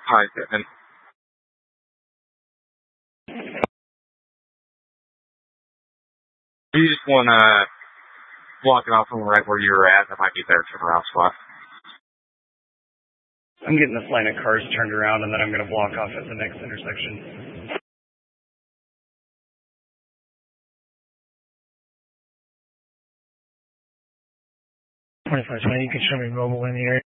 Hi, Kevin. Do you just want to block it off from right where you were at? That might be better for the route spot. I'm getting this line of cars turned around, and then I'm going to block off at the next intersection. 2520, you can show me mobile in the area.